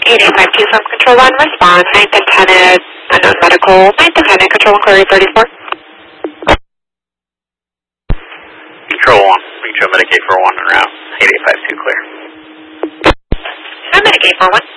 8852 from Control 1, respond. 9th antenna, unknown medical. 9th antenna, Control 1, query 34. Control 1, reach out Medicaid for 1 en route. 8852 clear. Medicaid for 1.